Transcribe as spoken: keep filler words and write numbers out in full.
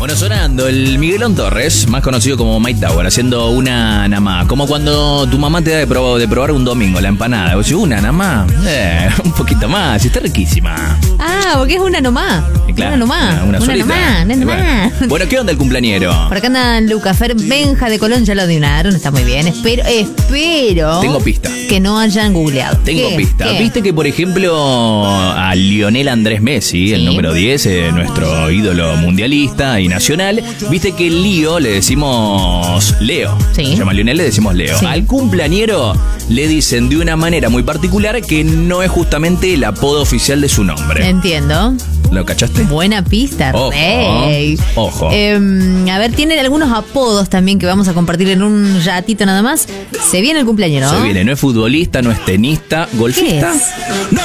Bueno, sonando el Miguelón Torres, más conocido como Mike Tower, haciendo una namá. Como cuando tu mamá te da de probar, de probar un domingo la empanada. O sea, una namá, eh, un poquito más, está riquísima. Ah, porque es una nomás. Y claro, una nomás. Una, una, una solita. nomás, una nomás. Bueno. bueno, ¿qué onda el cumpleañero? Por acá andan Lucas Fer, Benja de Colón, ya lo adivinaron, está muy bien. Espero, espero. Tengo pista. Que no hayan googleado. Tengo ¿Qué? pista. ¿Qué? Viste que, por ejemplo, a Lionel Andrés Messi, Sí. el número diez, eh, nuestro ídolo mundialista y nacional, viste que Lío le decimos Leo. Sí. Se llama Lionel, le decimos Leo. Sí. Al cumpleañero le dicen de una manera muy particular que no es justamente el apodo oficial de su nombre. Entiendo. ¿Lo cachaste? Buena pista, Ojo, Rey. ojo. Eh, a ver, tienen algunos apodos también que vamos a compartir en un ratito nada más. Se viene el cumpleañero, ¿no? Se viene, no es futbolista, no es tenista, golfista. ¿Qué es? No